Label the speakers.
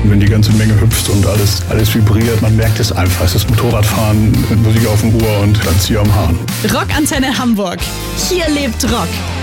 Speaker 1: Wenn die ganze Menge hüpft und alles vibriert, man merkt es einfach. Es ist Motorradfahren mit Musik auf dem Ohr und dann Zieh am Hahn.
Speaker 2: Rockantenne Hamburg. Hier lebt Rock.